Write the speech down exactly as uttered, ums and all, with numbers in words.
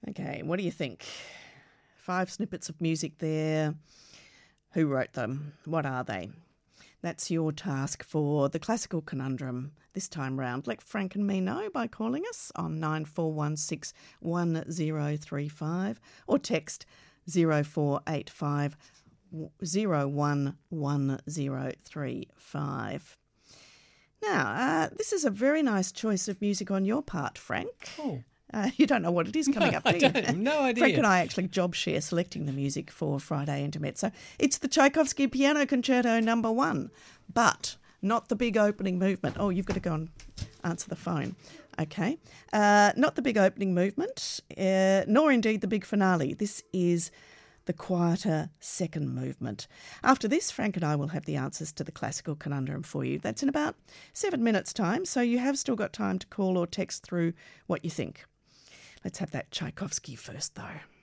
Okay, what do you think? Five snippets of music there. Who wrote them? What are they? That's your task for the Classical Conundrum this time round. Let Frank and me know by calling us on nine four one six one zero three five or text zero four eight five zero one one zero three five. Now, uh, this is a very nice choice of music on your part, Frank. Oh. Uh, you don't know what it is coming No, up, do I you? don't. No idea. Frank and I actually job share selecting the music for Friday Intermezzo. It's the Tchaikovsky Piano Concerto number one, but not the big opening movement. Oh, you've got to go and answer the phone. Okay. Uh, not the big opening movement, uh, nor indeed the big finale. This is the quieter second movement. After this, Frank and I will have the answers to the Classical Conundrum for you. That's in about seven minutes' time, so you have still got time to call or text through what you think. Let's have that Tchaikovsky first, though.